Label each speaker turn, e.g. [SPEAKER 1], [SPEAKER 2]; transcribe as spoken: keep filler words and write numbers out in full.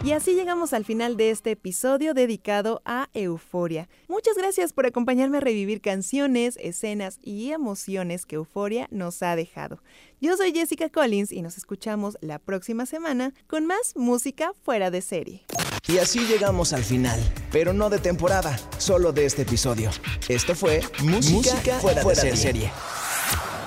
[SPEAKER 1] Y así llegamos al final de este episodio dedicado a Euforia. Muchas gracias por acompañarme a revivir canciones, escenas y emociones que Euforia nos ha dejado. Yo soy Jessica Collins y nos escuchamos la próxima semana con más música fuera de serie.
[SPEAKER 2] Y así llegamos al final, pero no de temporada, solo de este episodio. Esto fue Música, música fuera, fuera de serie. De serie.